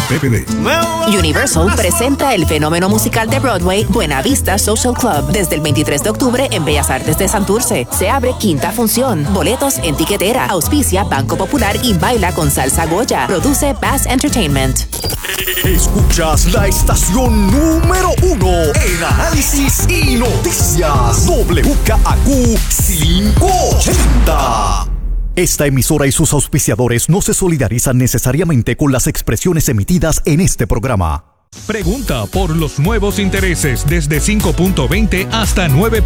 PPD. Universal presenta el fenómeno musical de Broadway Buena Vista Social Club desde el 23 de octubre en Bellas Artes de Santurce. Se abre quinta función. Boletos en tiquetera. Auspicia Banco Popular y baila con Salsa Goya. Produce Bass Entertainment. Escuchas la estación número 1 en análisis y noticias. WKAQ 580. Esta emisora y sus auspiciadores no se solidarizan necesariamente con las expresiones emitidas en este programa. Pregunta por los nuevos intereses desde 5.20 hasta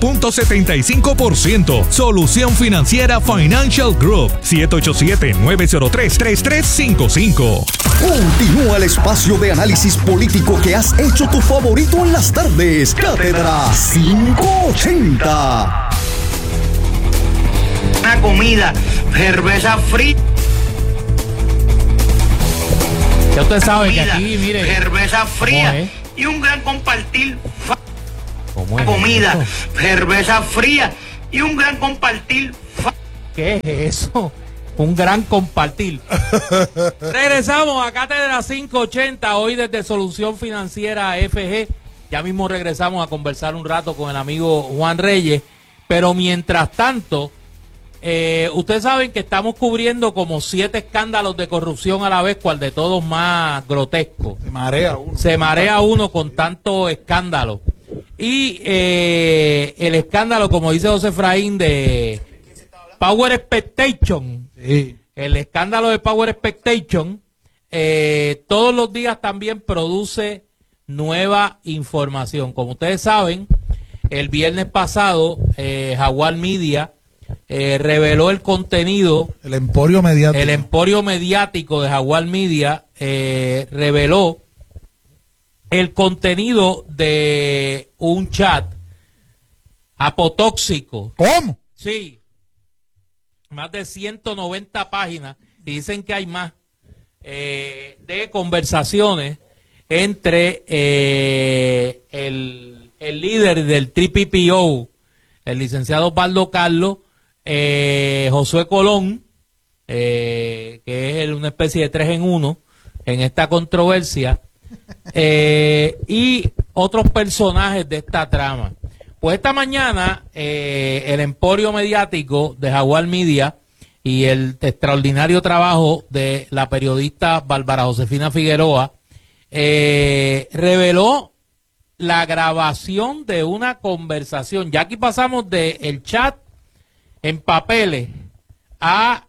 9.75%. Solución Financiera Financial Group. 787-903-3355. Continúa el espacio de análisis político que has hecho tu favorito en las tardes. Cátedra 580. Una comida, cerveza fría. Ya usted sabe comida, que aquí, mire, cerveza fría y un gran compartir. Comida, cerveza fría y un gran compartir. ¿Qué es eso? Un gran compartir. Regresamos a Cátedra 580, hoy desde Solución Financiera FG. Ya mismo regresamos a conversar un rato con el amigo Juan Reyes, pero mientras tanto, ustedes saben que estamos cubriendo como 7 escándalos de corrupción a la vez, cual de todos más grotesco. Se marea uno con tanto escándalo. Y el escándalo, como dice José Efraín, de Power Expectation, sí. El escándalo de Power Expectation, todos los días también produce nueva información. Como ustedes saben, el viernes pasado, Jaguar Media reveló el contenido. El emporio mediático. El emporio mediático de Jaguar Media reveló el contenido de un chat apotóxico. ¿Cómo? Sí. Más de 190 páginas, y dicen que hay más, de conversaciones entre el líder del TPPO, el licenciado Osvaldo Carlos, Josué Colón, que es una especie de 3 en 1 en esta controversia, y otros personajes de esta trama. Pues esta mañana el emporio mediático de Jaguar Media y el extraordinario trabajo de la periodista Bárbara Josefina Figueroa reveló la grabación de una conversación. Ya aquí pasamos del chat en papeles a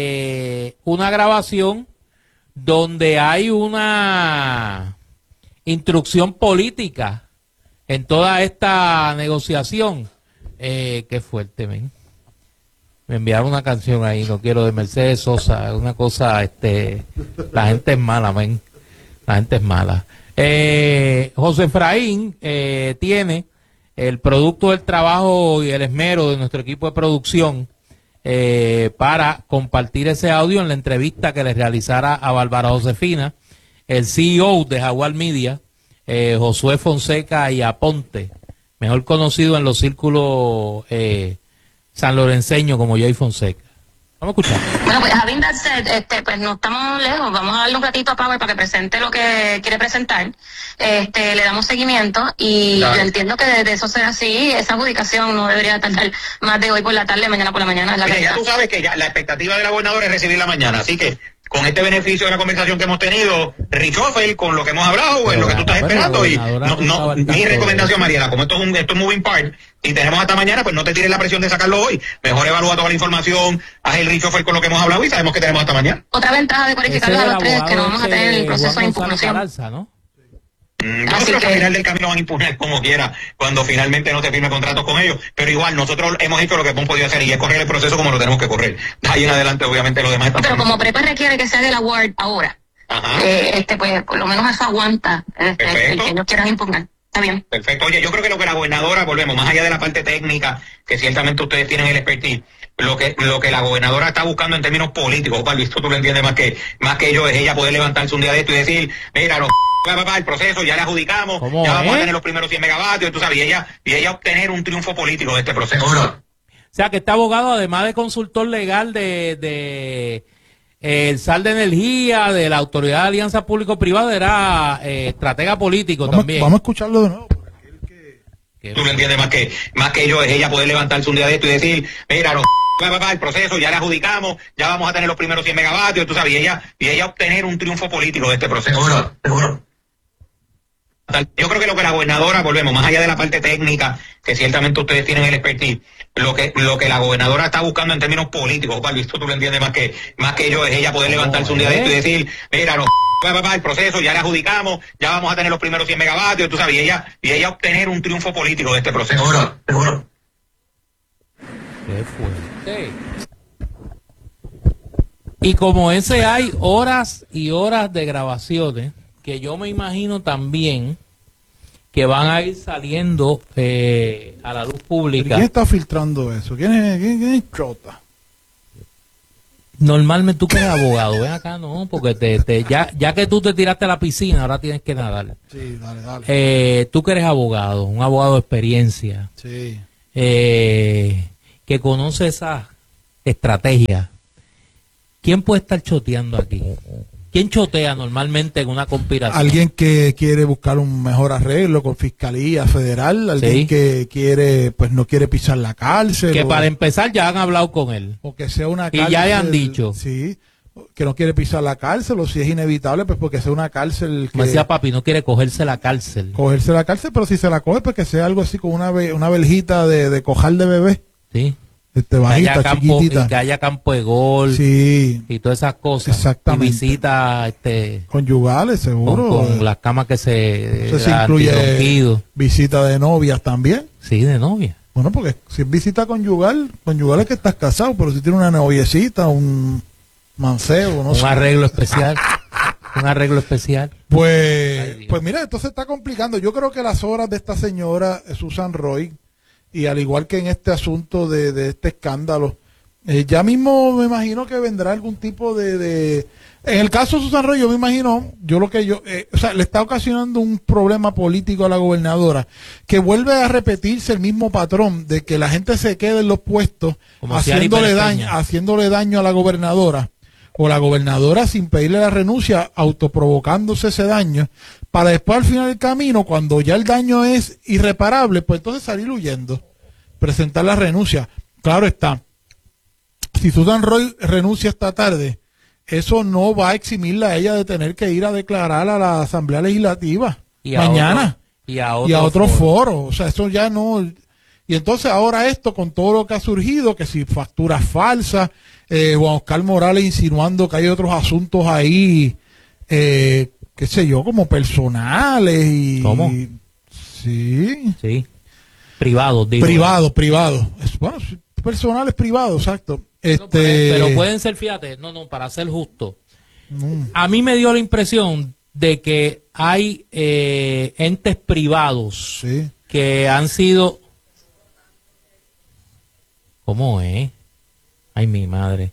una grabación donde hay una instrucción política en toda esta negociación. Qué fuerte, men. Me enviaron una canción ahí, no quiero, de Mercedes Sosa, una cosa, la gente es mala, men. La gente es mala. José Efraín tiene el producto del trabajo y el esmero de nuestro equipo de producción para compartir ese audio en la entrevista que le realizara a Bárbara Josefina, el CEO de Jaguar Media, Josué Fonseca y Aponte, mejor conocido en los círculos sanlorenseños como Jay Fonseca. Vamos a escuchar. Bueno, pues having that said, pues no estamos lejos. Vamos a darle un ratito a Power para que presente lo que quiere presentar. Le damos seguimiento y claro, yo entiendo que de eso será así. Esa adjudicación no debería tardar más de hoy por la tarde, mañana por la mañana. Ya tú sabes que ya la expectativa de la gobernadora es recibirla mañana, así que con este beneficio de la conversación que hemos tenido, Richoffel, con lo que hemos hablado, pues lo que tú estás esperando, y mi recomendación, Mariela, como esto es moving part y tenemos hasta mañana, pues no te tires la presión de sacarlo hoy. Mejor evalúa toda la información, haz el Richoffel con lo que hemos hablado y sabemos que tenemos hasta mañana. Otra ventaja de cualificarlos a los tres es que no vamos a tener el proceso de impugnación. Así que al final del camino van a impugnar como quiera cuando finalmente no se firme contratos con ellos, pero igual nosotros hemos hecho lo que hemos podido hacer y es correr el proceso como lo tenemos que correr. Ahí en adelante obviamente lo demás está. Pero como PREPA requiere que se haga el award ahora, pues por lo menos eso aguanta el que ellos quieran impugnar. Está bien. Perfecto. Oye, yo creo que lo que la gobernadora, volvemos, más allá de la parte técnica, que ciertamente ustedes tienen el expertise, lo que la gobernadora está buscando en términos políticos, Pablo, esto tú lo entiendes más que ellos, es ella poder levantarse un día de esto y decir, mira, el proceso ya le adjudicamos, ya vamos a tener los primeros 100 megavatios, tú sabes, y ella obtener un triunfo político de este proceso. O sea, que este abogado, además de consultor legal de el SAR de Energía de la Autoridad de Alianza Público-Privada era estratega político también. Vamos a escucharlo de nuevo. Tú lo entiendes más que yo, es ella poder levantarse un día de esto y decir, mira, el proceso ya le adjudicamos, ya vamos a tener los primeros 100 megavatios, tú sabes, y ella obtener un triunfo político de este proceso. Seguro. Yo creo que lo que la gobernadora, volvemos, más allá de la parte técnica, que ciertamente ustedes tienen el expertise, lo que la gobernadora está buscando en términos políticos, esto tú lo entiendes más que yo, es ella poder levantarse un día de esto y decir, mira, el proceso ya le adjudicamos, ya vamos a tener los primeros 100 megavatios, tú sabes, y ella obtener un triunfo político de este proceso. Seguro. Qué fuerte. Y como ese hay horas y horas de grabaciones que yo me imagino también que van a ir saliendo a la luz pública. ¿Quién está filtrando eso? ¿Quién es Chota? Normalmente tú que eres abogado, ven acá, no, porque ya que tú te tiraste a la piscina, ahora tienes que nadar. Sí, dale. Tú que eres abogado, un abogado de experiencia, sí, que conoce esa estrategia, ¿quién puede estar choteando aquí? ¿Quién chotea normalmente en una conspiración? Alguien que quiere buscar un mejor arreglo con Fiscalía Federal, alguien que quiere, pues no quiere pisar la cárcel. Que para empezar ya han hablado con él. O que sea una cárcel. Y ya le han dicho. Sí, que no quiere pisar la cárcel, o si es inevitable, pues porque sea una cárcel que... Como decía papi, no quiere cogerse la cárcel. Cogerse la cárcel, pero si se la coge, pues que sea algo así como una veljita de cojal de bebé. Sí. Bajita, chiquitita. Que haya campo de golf, sí, y todas esas cosas. Exactamente. Y visitas conyugales, seguro. Con las camas que se incluye visita de novias también. Sí, de novia. Bueno, porque si es visita conyugal es que estás casado, pero si tiene una noviecita, un mancebo, no sé. Un arreglo especial. Un arreglo especial. Pues mira, esto se está complicando. Yo creo que las horas de esta señora Susan Roy, y al igual que en este asunto de este escándalo, ya mismo me imagino que vendrá algún tipo de... En el caso de Susan Roy, yo me imagino, le está ocasionando un problema político a la gobernadora, que vuelve a repetirse el mismo patrón de que la gente se quede en los puestos haciéndole daño a la gobernadora, o la gobernadora sin pedirle la renuncia, autoprovocándose ese daño, para después al final del camino, cuando ya el daño es irreparable, pues entonces salir huyendo, presentar la renuncia. Claro está, si Susan Roy renuncia esta tarde, eso no va a eximirla a ella de tener que ir a declarar a la Asamblea Legislativa mañana y a otro foro. O sea, eso ya no... Y entonces ahora esto, con todo lo que ha surgido, que si facturas falsas, Juan Oscar Morales insinuando que hay otros asuntos ahí, qué sé yo, como personales y... ¿Cómo? Sí. Privados, digo. Privados. Bueno, personales privados, exacto. Pero pueden ser, fíjate, para ser justo. A mí me dio la impresión de que hay entes privados que han sido... ¿Cómo es? Ay, mi madre.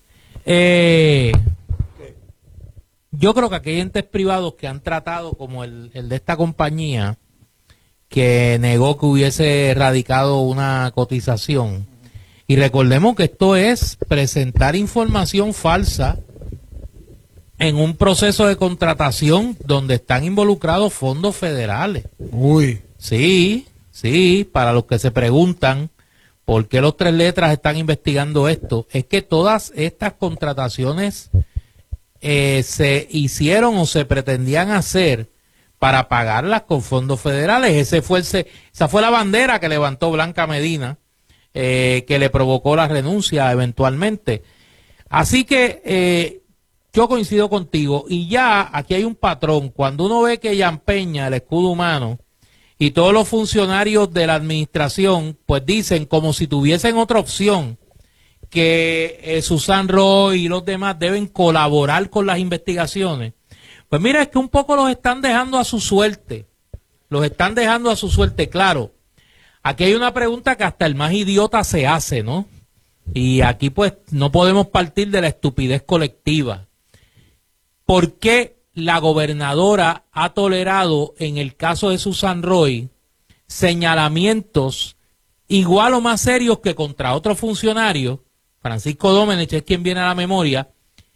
Yo creo que aquí hay entes privados que han tratado, como el de esta compañía, que negó que hubiese radicado una cotización. Y recordemos que esto es presentar información falsa en un proceso de contratación donde están involucrados fondos federales. Uy. Sí, para los que se preguntan por qué los Tres Letras están investigando esto, es que todas estas contrataciones se hicieron o se pretendían hacer para pagarlas con fondos federales. Esa fue la bandera que levantó Blanca Medina, que le provocó la renuncia eventualmente. Así que yo coincido contigo, y ya aquí hay un patrón. Cuando uno ve que Jan Peña, el escudo humano, y todos los funcionarios de la administración, pues dicen como si tuviesen otra opción, que Susan Roy y los demás deben colaborar con las investigaciones, pues mira, es que un poco los están dejando a su suerte. Claro, aquí hay una pregunta que hasta el más idiota se hace, ¿no? Y aquí pues no podemos partir de la estupidez colectiva. ¿Por qué la gobernadora ha tolerado, en el caso de Susan Roy, señalamientos igual o más serios que contra otros funcionarios? Francisco Domenech es quien viene a la memoria,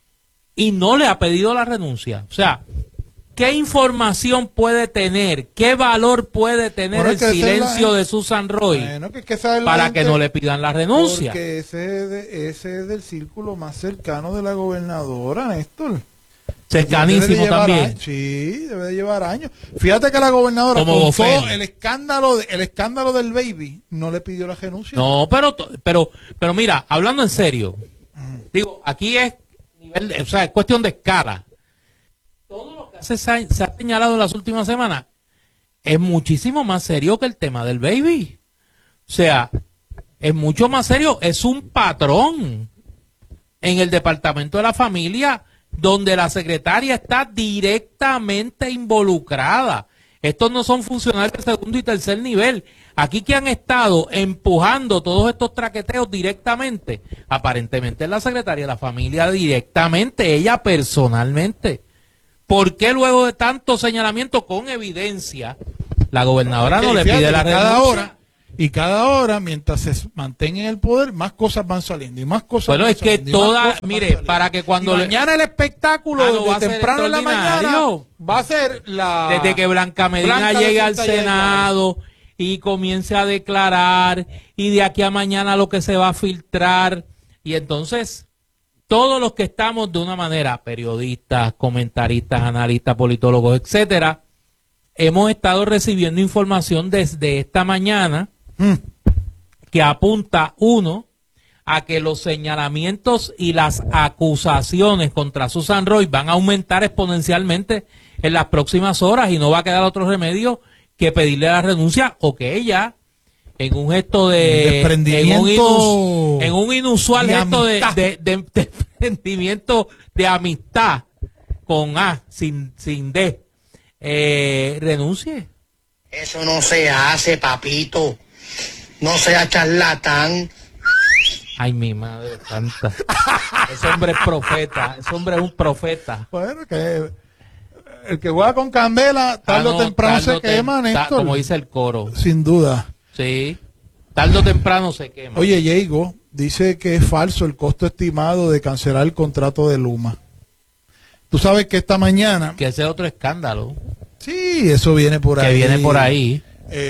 y no le ha pedido la renuncia. O sea, ¿qué información puede tener? ¿Qué valor puede tener el silencio de Susan Roy para que no le pidan la renuncia? Porque ese es del círculo más cercano de la gobernadora, Néstor. Cercanísimo también. Sí, debe de llevar años. Fíjate que la gobernadora, con todo el escándalo del baby, no le pidió la renuncia. No, pero mira, hablando en serio, digo, aquí es nivel, o sea, es cuestión de escala. Todo lo que se ha señalado en las últimas semanas es muchísimo más serio que el tema del baby. O sea, es mucho más serio, es un patrón en el Departamento de la Familia donde la secretaria está directamente involucrada. Estos no son funcionarios de segundo y tercer nivel. Aquí que han estado empujando todos estos traqueteos directamente, aparentemente es la secretaria de la Familia directamente, ella personalmente. ¿Por qué luego de tanto señalamiento con evidencia, la gobernadora no le pide la renuncia? Cada hora, mientras se mantenga en el poder, más cosas van saliendo y más cosas bueno, van es que saliendo. toda, mire, para que cuando mañana el espectáculo de temprano en la mañana va a ser desde que Blanca Medina llegue al Senado y comience a declarar, y de aquí a mañana lo que se va a filtrar, y entonces todos los que estamos de una manera, periodistas, comentaristas, analistas, politólogos, etcétera, hemos estado recibiendo información desde esta mañana que apunta, uno, a que los señalamientos y las acusaciones contra Susan Roy van a aumentar exponencialmente en las próximas horas y no va a quedar otro remedio que pedirle la renuncia o que ella, en un gesto de en un inusual gesto de desprendimiento de amistad con A, sin D, renuncie. Eso no se hace, papito. No sea charlatán. Ay, mi madre santa. Ese hombre es profeta. Ese hombre es un profeta. Bueno, que el que juega con candela, tarde o temprano se quema, Néstor. Como dice el coro. Sin duda. Sí. Tarde o temprano se quema. Oye, Diego dice que es falso el costo estimado de cancelar el contrato de Luma. Tú sabes que esta mañana... Que ese es otro escándalo. Sí, eso viene por ahí. Que viene por ahí.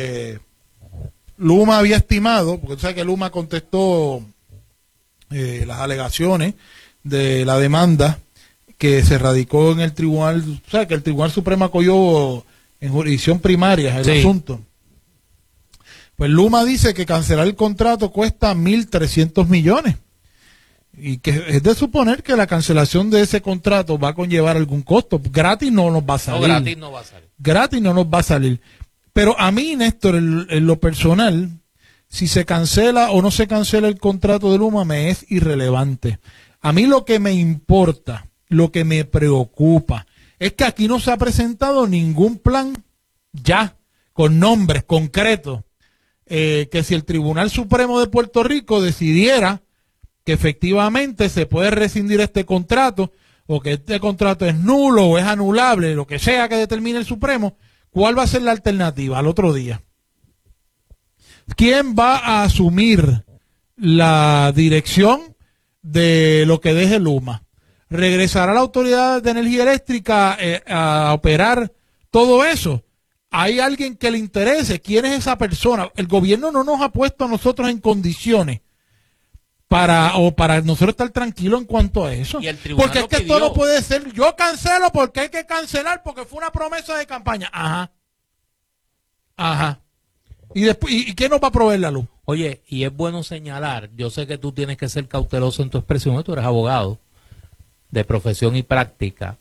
Luma había estimado, porque tú sabes que Luma contestó las alegaciones de la demanda que se radicó en el tribunal, o sea, que el Tribunal Supremo acogió en jurisdicción primaria el asunto. Pues Luma dice que cancelar el contrato cuesta 1.300 millones. Y que es de suponer que la cancelación de ese contrato va a conllevar algún costo. Gratis no nos va a salir. No, gratis no va a salir. Gratis no nos va a salir. Pero a mí, Néstor, en lo personal, si se cancela o no se cancela el contrato de Luma, me es irrelevante. A mí lo que me importa, lo que me preocupa, es que aquí no se ha presentado ningún plan ya, con nombres concretos, que si el Tribunal Supremo de Puerto Rico decidiera que efectivamente se puede rescindir este contrato, o que este contrato es nulo o es anulable, lo que sea que determine el Supremo, ¿cuál va a ser la alternativa al otro día? ¿Quién va a asumir la dirección de lo que deje Luma? ¿Regresará la Autoridad de Energía Eléctrica a operar todo eso? ¿Hay alguien que le interese? ¿Quién es esa persona? El gobierno no nos ha puesto a nosotros en condiciones para nosotros estar tranquilos en cuanto a eso. Porque es que esto no puede ser, yo cancelo porque hay que cancelar porque fue una promesa de campaña. Ajá. Y después, ¿y quién nos va a proveer la luz? Oye, y es bueno señalar, yo sé que tú tienes que ser cauteloso en tu expresión, tú eres abogado de profesión y práctica.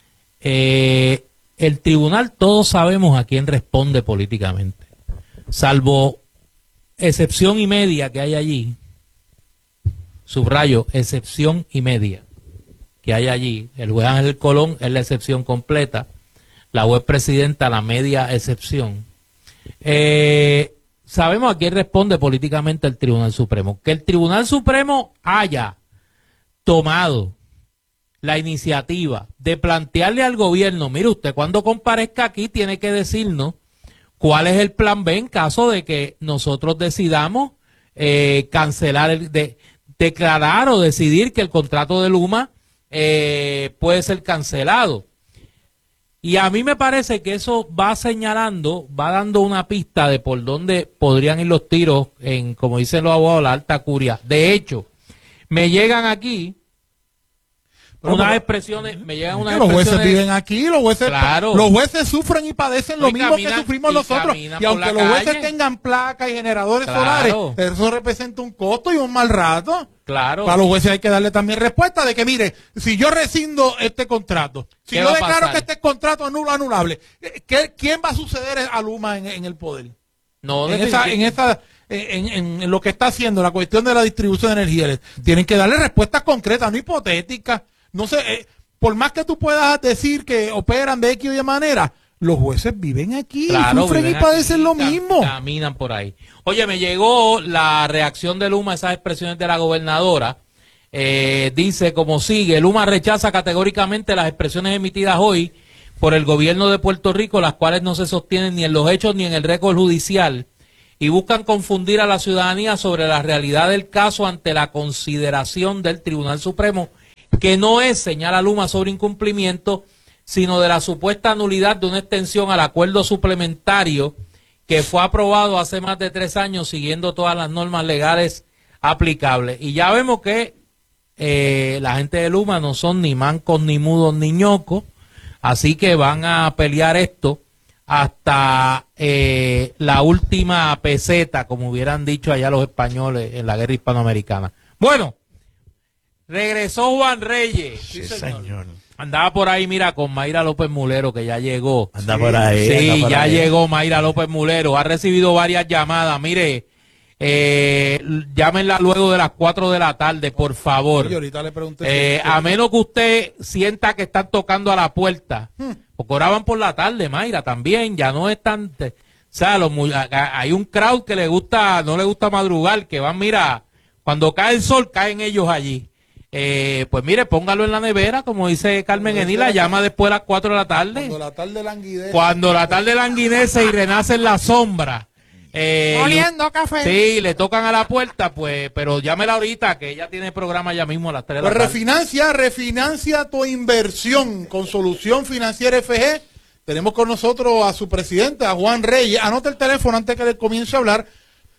El tribunal, todos sabemos a quién responde políticamente, salvo excepción y media que hay allí. Subrayo, excepción y media que hay allí. El juez Ángel Colón es la excepción completa, la juez presidenta la media excepción. Sabemos a quién responde políticamente el Tribunal Supremo. Que el Tribunal Supremo haya tomado la iniciativa de plantearle al gobierno, mire usted, cuando comparezca aquí tiene que decirnos cuál es el plan B en caso de que nosotros decidamos cancelar declarar o decidir que el contrato de Luma puede ser cancelado. Y a mí me parece que eso va señalando, va dando una pista de por dónde podrían ir los tiros en, como dicen los abogados, la alta curia. De hecho, me llegan aquí unas expresiones, me llegan unas los expresiones. Los jueces viven aquí, claro. Los jueces sufren y padecen lo mismo que sufrimos nosotros. Y aunque los jueces tengan placas y generadores solares, eso representa un costo y un mal rato. Claro. Para los jueces hay que darle también respuesta de que, mire, si yo rescindo este contrato, si yo declaro que este contrato es nulo anulable, ¿quién va a suceder a Luma en el poder? No, en lo que está haciendo, la cuestión de la distribución de energía. Tienen que darle respuestas concretas, no hipotéticas. No sé, por más que tú puedas decir que operan de X o Y manera, los jueces viven aquí, sufren y padecen lo mismo. Caminan por ahí. Oye, me llegó la reacción de Luma a esas expresiones de la gobernadora. Dice como sigue: Luma rechaza categóricamente las expresiones emitidas hoy por el gobierno de Puerto Rico, las cuales no se sostienen ni en los hechos ni en el récord judicial, y buscan confundir a la ciudadanía sobre la realidad del caso ante la consideración del Tribunal Supremo, que no es, señala Luma, sobre incumplimiento, sino de la supuesta nulidad de una extensión al acuerdo suplementario que fue aprobado hace más de 3 años siguiendo todas las normas legales aplicables. Y ya vemos que la gente de Luma no son ni mancos, ni mudos, ni ñocos, así que van a pelear esto hasta la última peseta, como hubieran dicho allá los españoles en la guerra hispanoamericana. Bueno, regresó Juan Reyes. Sí, señor. Andaba por ahí, mira, con Mayra López Mulero, que ya llegó. Anda por ahí. Sí, ya llegó Mayra López Mulero. Ha recibido varias llamadas. Mire, llámenla luego de las 4 de la tarde, por favor. Ahorita le pregunté a menos que usted sienta que están tocando a la puerta. Porque ahora van por la tarde, Mayra, también. Ya no es tan... O sea, hay un crowd que no le gusta madrugar, que van, mira, cuando cae el sol, caen ellos allí. Pues mire, póngalo en la nevera, como dice Carmen Enila, llama después a las 4 de la tarde. Cuando la tarde languidece y renace en la sombra. Oliendo café. Sí, le tocan a la puerta, pues, pero llámela ahorita, que ella tiene programa ya mismo a las 3 de la tarde. Refinancia tu inversión con Solución Financiera FG. Tenemos con nosotros a su presidente, a Juan Reyes. Anota el teléfono antes que le comience a hablar.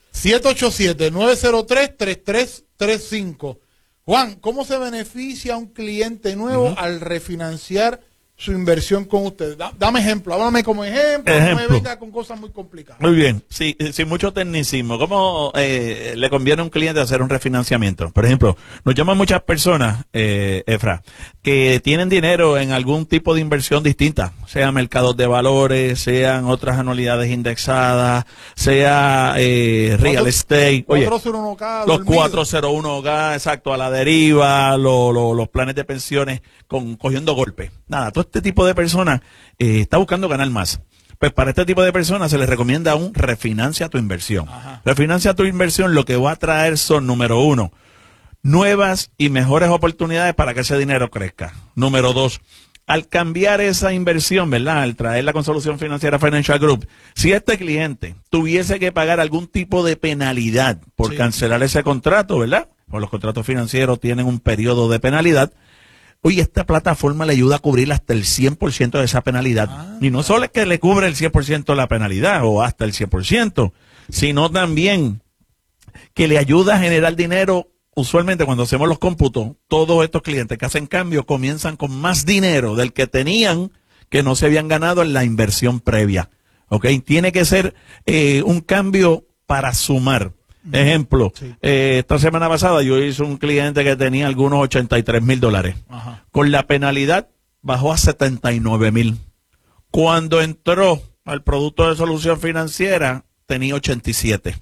787-903-3335. Juan, ¿cómo se beneficia un cliente nuevo al refinanciar su inversión con usted? Dame ejemplo, háblame como ejemplo, no me venga con cosas muy complicadas. Muy bien, sí, sin mucho tecnicismo. ¿Cómo le conviene a un cliente hacer un refinanciamiento? Por ejemplo, nos llaman muchas personas, Efra, que tienen dinero en algún tipo de inversión distinta, sea mercados de valores, sean otras anualidades indexadas, sea real estate. Oye, 401k, los 401k, exacto, a la deriva, los planes de pensiones cogiendo golpe. Nada, todo este tipo de personas está buscando ganar más. Pues para este tipo de personas se les recomienda un refinancia tu inversión. Ajá. Refinancia tu inversión lo que va a traer son, número 1, nuevas y mejores oportunidades para que ese dinero crezca. Número 2, al cambiar esa inversión, ¿verdad? Al traerla con Solución Financiera Financial Group, si este cliente tuviese que pagar algún tipo de penalidad por cancelar ese contrato, ¿verdad? Pues los contratos financieros tienen un periodo de penalidad. Oye, esta plataforma le ayuda a cubrir hasta el 100% de esa penalidad. Y no solo es que le cubre el 100% de la penalidad o hasta el 100%, sino también que le ayuda a generar dinero. Usualmente cuando hacemos los cómputos, todos estos clientes que hacen cambio comienzan con más dinero del que tenían, que no se habían ganado en la inversión previa. ¿Ok? Tiene que ser un cambio para sumar. Ejemplo, esta semana pasada yo hice un cliente que tenía algunos $83,000. Con la penalidad bajó a 79,000. Cuando entró al producto de Solución Financiera tenía 87.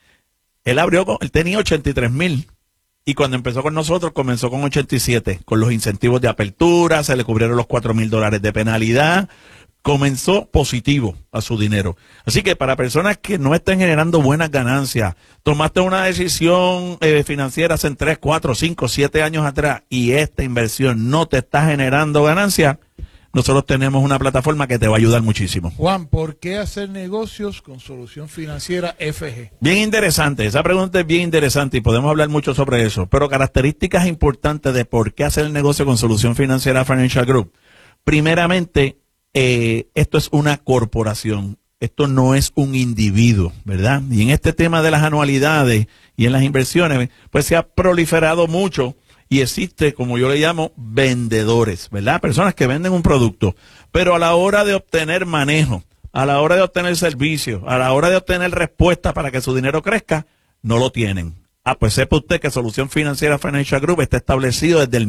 Él tenía 83,000. Y cuando empezó con nosotros, comenzó con 87. Con los incentivos de apertura, se le cubrieron los $4,000 de penalidad. Comenzó positivo a su dinero. Así que para personas que no estén generando buenas ganancias, tomaste una decisión financiera hace 3, 4, 5, 7 años atrás y esta inversión no te está generando ganancias, nosotros tenemos una plataforma que te va a ayudar muchísimo. Juan, ¿por qué hacer negocios con Solución Financiera FG? Bien interesante, esa pregunta es bien interesante y podemos hablar mucho sobre eso, pero características importantes de por qué hacer el negocio con Solución Financiera Financial Group. Primeramente, esto es una corporación. Esto no es un individuo, ¿verdad? Y en este tema de las anualidades y en las inversiones, pues se ha proliferado mucho y existe, como yo le llamo, vendedores, ¿verdad? Personas que venden un producto, pero a la hora de obtener manejo, a la hora de obtener servicio, a la hora de obtener respuesta para que su dinero crezca, no lo tienen. Pues sepa usted que Solución Financiera Financial Group está establecido desde el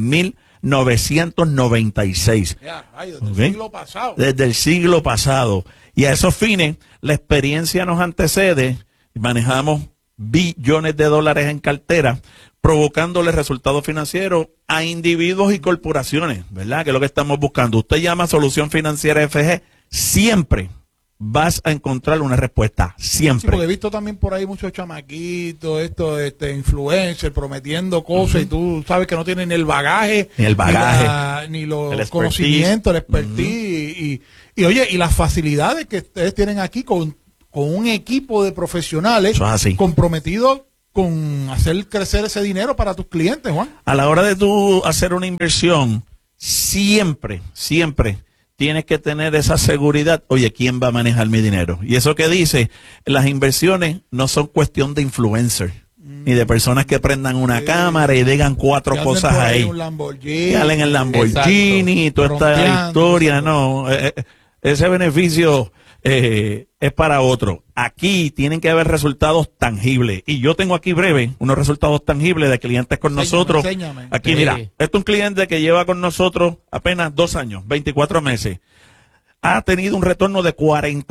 1996. Desde el siglo pasado. Desde el siglo pasado. Y a esos fines, la experiencia nos antecede, manejamos billones de dólares en cartera, provocándole resultados financieros a individuos y corporaciones, ¿verdad? Que es lo que estamos buscando. Usted llama a Solución Financiera FG, siempre vas a encontrar una respuesta, siempre. Sí, porque he visto también por ahí muchos chamaquitos, influencers prometiendo cosas y tú sabes que no tienen ni el bagaje, ni los conocimientos, el expertise y oye, y las facilidades que ustedes tienen aquí con un equipo de profesionales comprometidos con hacer crecer ese dinero para tus clientes, Juan. A la hora de tú hacer una inversión, siempre tienes que tener esa seguridad. Oye, ¿quién va a manejar mi dinero? Y eso que dice, las inversiones no son cuestión de influencers, ni de personas que prendan una cámara y digan cuatro cosas ahí. Que hablen el Lamborghini y toda esta historia, no. Ese beneficio es para otro. Aquí tienen que haber resultados tangibles. Y yo tengo aquí breve unos resultados tangibles de clientes con nosotros. Aquí, mira, este es un cliente que lleva con nosotros apenas 2 años, 24 meses. Ha tenido un retorno de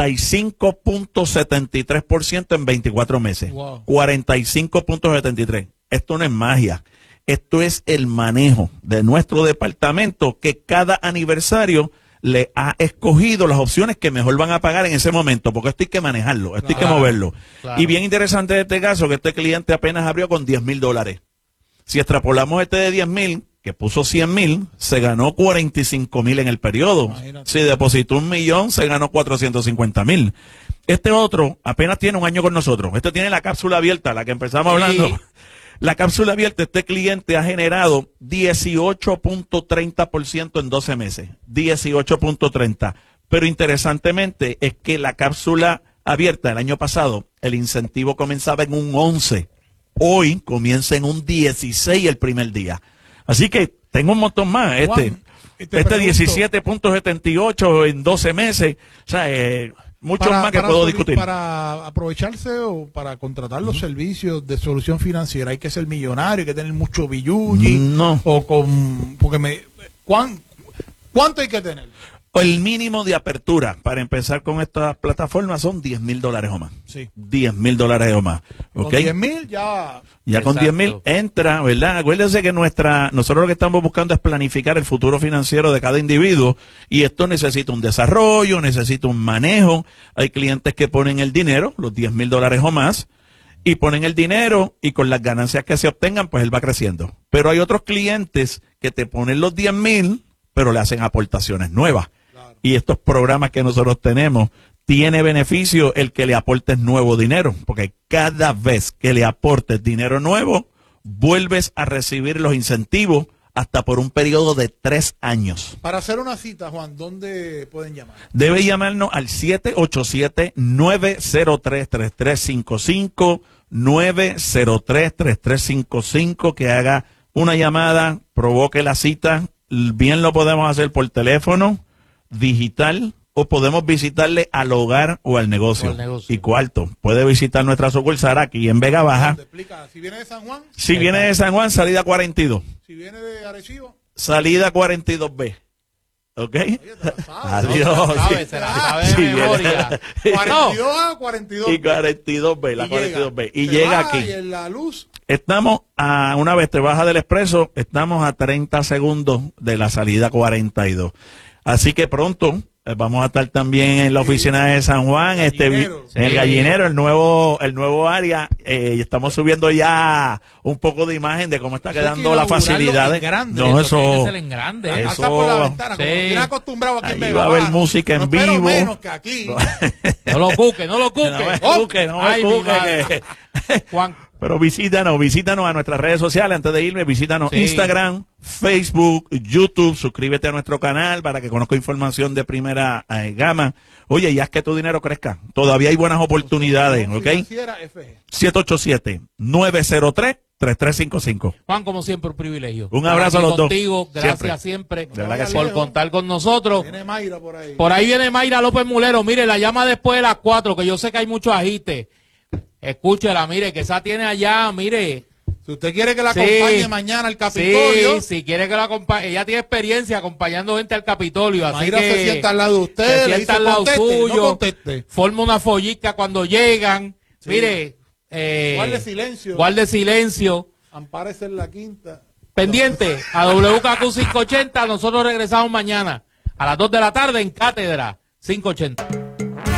45.73% en 24 meses. Wow. 45.73. Esto no es magia. Esto es el manejo de nuestro departamento que cada aniversario le ha escogido las opciones que mejor van a pagar en ese momento, porque esto hay que manejarlo, esto hay que moverlo. Claro. Y bien interesante de este caso, que este cliente apenas abrió con $10,000. Si extrapolamos este de 10,000, que puso 100,000, se ganó 45,000 en el periodo. Imagínate. Si depositó $1,000,000, se ganó 450,000. Este otro apenas tiene 1 año con nosotros. Este tiene la cápsula abierta, la que empezamos hablando. La cápsula abierta, este cliente ha generado 18.30% en 12 meses. 18.30%. Pero interesantemente es que la cápsula abierta el año pasado, el incentivo comenzaba en un 11. Hoy comienza en un 16 el primer día. Así que tengo un montón más. Juan, 17.78 en 12 meses. O sea, muchos más que puedo discutir. Para aprovecharse o para contratar los servicios de Solución Financiera hay que ser millonario, hay que tener mucho billuji. No. ¿Cuánto hay que tener? El mínimo de apertura para empezar con esta plataforma son $10,000 o más. Sí. $10,000 o más. ¿Okay? Con 10,000 ya. Ya con 10,000 entra, ¿verdad? Acuérdense que nosotros lo que estamos buscando es planificar el futuro financiero de cada individuo y esto necesita un desarrollo, necesita un manejo. Hay clientes que ponen el dinero, los $10,000 o más, y ponen el dinero y con las ganancias que se obtengan, pues él va creciendo. Pero hay otros clientes que te ponen los 10,000, pero le hacen aportaciones nuevas. Y estos programas que nosotros tenemos, tiene beneficio el que le aportes nuevo dinero, porque cada vez que le aportes dinero nuevo, vuelves a recibir los incentivos hasta por un periodo de 3 años. Para hacer una cita, Juan, ¿dónde pueden llamar? Debe llamarnos al 787-903-3355, 903-3355, que haga una llamada, provoque la cita. Bien lo podemos hacer por teléfono, digital, o podemos visitarle al hogar o al negocio. Y cuarto, puede visitar nuestra sucursal aquí en Vega Baja. Si viene de San Juan. Si viene de San Juan, salida 42. Si viene de Arecibo. Salida 42B. ¿Ok? Oye, adiós. Se la sabe de memoria. 42 a 42. Y 42B, la 42B. Y llega aquí. Y en la luz. Estamos una vez te bajas del expreso, estamos a 30 segundos de la salida 42. Así que pronto Vamos a estar también en la oficina de San Juan, en el Gallinero, el nuevo área. Y estamos subiendo ya un poco de imagen de cómo está quedando las facilidades. No, eso en grande. Eso por la ventana, como estoy acostumbrado aquí en Vega va a haber música en vivo. Menos que aquí. No lo cuque. No me cuque. Juan. Pero visítanos a nuestras redes sociales. Antes de irme, visítanos Instagram, Facebook, YouTube. Suscríbete a nuestro canal para que conozca información de primera gama. Oye, y haz que tu dinero crezca. Todavía hay buenas oportunidades, ¿ok? 787-903-3355. Juan, como siempre, un privilegio. Un abrazo a los contigo. dos. Gracias siempre por contar con nosotros. Viene Mayra por ahí. Por ahí viene Mayra López Mulero. Mire, la llama después de las 4, que yo sé que hay mucho agite. Escúchela, mire, que esa tiene allá, mire. Si usted quiere que la acompañe mañana al Capitolio. Sí, si quiere que la acompañe. Ella tiene experiencia acompañando gente al Capitolio. Así Mayra que se sienta al lado de usted, se sienta al lado suyo, no conteste. Forma una follica cuando llegan. Sí. Mire, guarde silencio. Ampárese en la quinta. Pendiente a WKQ 580. Nosotros regresamos mañana a las 2 de la tarde en Cátedra 580.